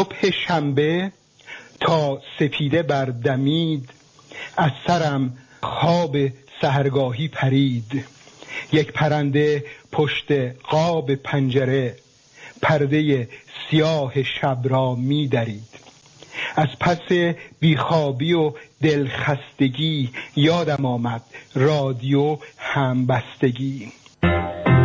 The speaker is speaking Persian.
صبح شنبه تا سپیده بردمید، از سرم خواب سحرگاهی پرید. یک پرنده پشت قاب پنجره پرده سیاه شب را می درید. از پس بیخوابی و دلخستگی یادم آمد رادیو همبستگی.